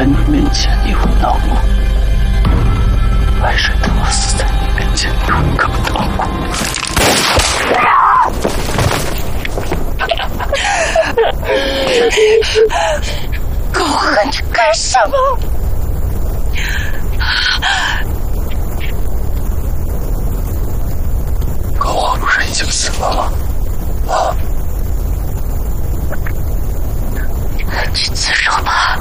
你面前你会恼怒，还是等我死在你面前你会感到苦？ 狗恨你干什么？ 高华不是已经死了吗？啊！ 去自首吧。